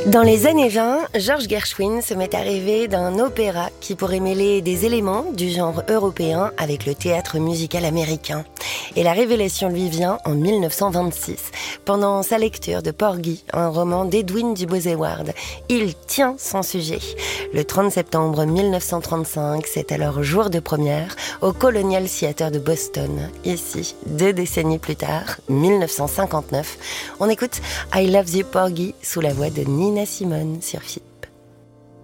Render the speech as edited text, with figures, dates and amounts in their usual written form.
Dans les années 20, Georges Gershwin se met à rêver d'un opéra qui pourrait mêler des éléments du genre européen avec le théâtre musical américain. Et la révélation lui vient en 1926, pendant sa lecture de Porgy, un roman d'Edwin du Bois-Éward. Il tient son sujet. Le 30 septembre 1935, c'est alors jour de première au Colonial Theatre de Boston. Ici, 2 décennies plus tard, 1959, on écoute I Love You Porgy sous la voix de Nina Simone sur FIT.